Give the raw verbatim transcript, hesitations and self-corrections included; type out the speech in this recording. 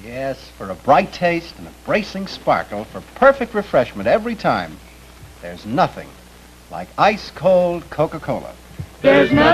Yes, for a bright taste and a bracing sparkle, for perfect refreshment every time. There's nothing like ice-cold Coca-Cola. There's nothing